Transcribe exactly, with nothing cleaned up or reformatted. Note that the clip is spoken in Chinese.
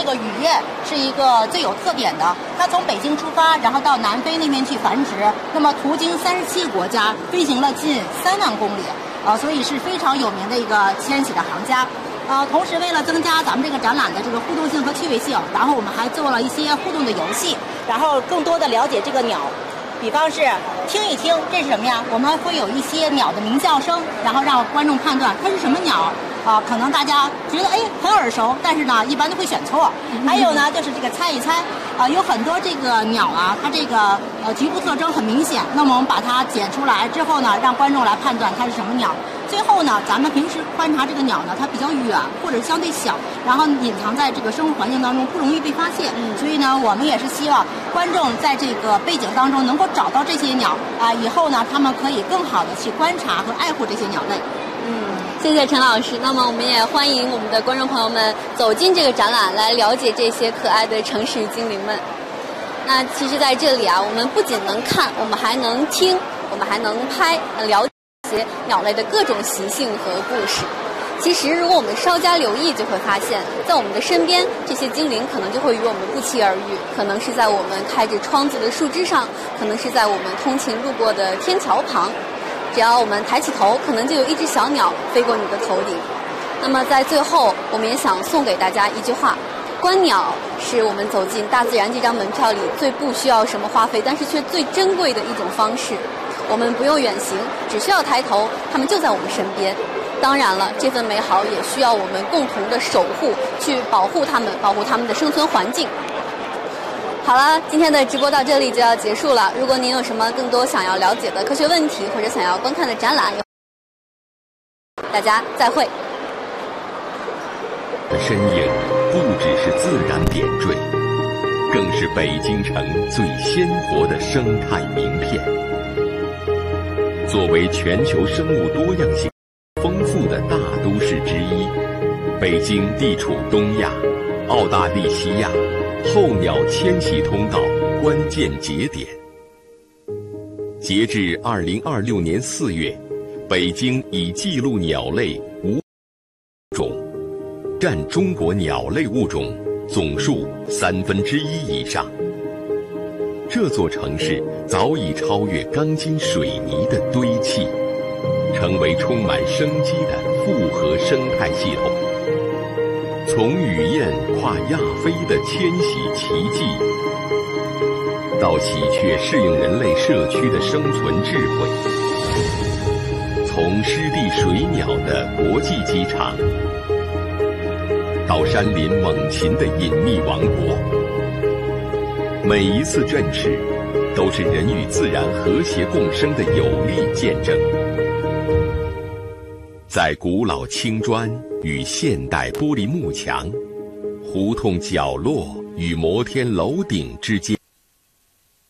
个雨燕是一个最有特点的。它从北京出发，然后到南非那边去繁殖，那么途经三十七个国家，飞行了近三万公里，啊、呃，所以是非常有名的一个迁徙的行家。呃，同时为了增加咱们这个展览的这个互动性和趣味性，然后我们还做了一些互动的游戏，然后更多的了解这个鸟。比方是听一听，这是什么呀？我们会有一些鸟的鸣叫声，然后让观众判断它是什么鸟。啊，可能大家觉得哎很耳熟，但是呢，一般都会选错。还有呢，就是这个猜一猜，啊，有很多这个鸟啊，它这个呃局部特征很明显。那么我们把它剪出来之后呢，让观众来判断它是什么鸟。最后呢，咱们平时观察这个鸟呢，它比较远或者相对小，然后隐藏在这个生活环境当中，不容易被发现。嗯，所以呢，我们也是希望观众在这个背景当中能够找到这些鸟啊，以后呢，他们可以更好的去观察和爱护这些鸟类。 嗯，谢谢陈老师。那么我们也欢迎我们的观众朋友们走进这个展览，来了解这些可爱的城市精灵们。那其实在这里啊，我们不仅能看，我们还能听，我们还能拍，了解一些鸟类的各种习性和故事。其实如果我们稍加留意，就会发现在我们的身边，这些精灵可能就会与我们不期而遇，可能是在我们开着窗子的树枝上，可能是在我们通勤路过的天桥旁。只要我们抬起头，可能就有一只小鸟飞过你的头顶。那么在最后，我们也想送给大家一句话：观鸟是我们走进大自然这张门票里最不需要什么花费，但是却最珍贵的一种方式。我们不用远行，只需要抬头，它们就在我们身边。当然了，这份美好也需要我们共同的守护，去保护它们，保护它们的生存环境。好了，今天的直播到这里就要结束了。如果您有什么更多想要了解的科学问题，或者想要观看的展览，大家再会。 身影不只是自然点缀，更是北京城最鲜活的生态名片。作为全球生物多样性丰富的大都市之一，北京地处东亚、澳大利西亚候鸟迁徙通道关键节点。截至二零二六年四月，北京已记录鸟类五种，占中国鸟类物种总数三分之一以上。这座城市早已超越钢筋水泥的堆砌，成为充满生机的复合生态系统。从雨燕跨亚非的迁徙奇迹，到喜鹊适应人类社区的生存智慧，从湿地水鸟的国际机场，到山林猛禽的隐秘王国，每一次振翅都是人与自然和谐共生的有力见证。在古老青砖与现代玻璃幕墙、胡同角落与摩天楼顶之间，